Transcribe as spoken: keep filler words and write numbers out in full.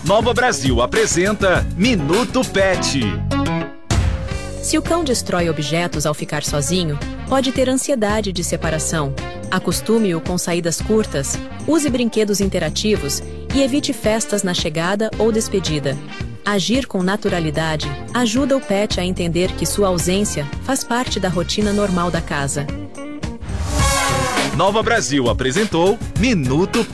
Nova Brasil apresenta Minuto Pet. Se o cão destrói objetos ao ficar sozinho, pode ter ansiedade de separação. Acostume-o com saídas curtas, use brinquedos interativos e evite festas na chegada ou despedida. Agir com naturalidade ajuda o pet a entender que sua ausência faz parte da rotina normal da casa. Nova Brasil apresentou Minuto Pet.